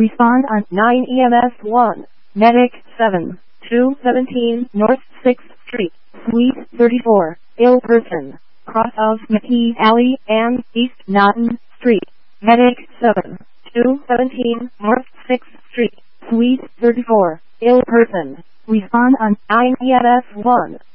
Respond on 9 EMS 1. Medic 7. 217 North 6th Street, Suite 34. Ill person. Cross of McKee Alley and East Naughton Street. Medic 7. 217 North 6th Street, Suite 34. Ill person. Respond on 9 EMS 1.